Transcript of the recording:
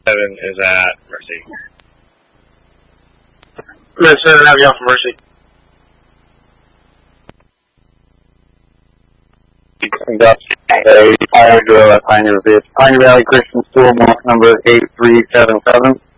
is at Mercy. Minnesota Avenue for Mercy. Conduct a fire drill at Pioneer Valley Christian School, block number 8377.